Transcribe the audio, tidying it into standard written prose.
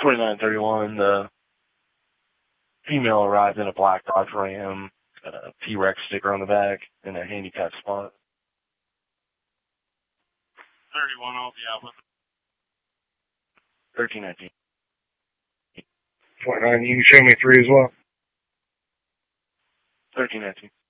2931, the female arrived in a black Dodge Ram, got a T-Rex sticker on the back, and a handicap spot. 31, I'll be out with 1319. 29, you can show me 3 as well. 1319.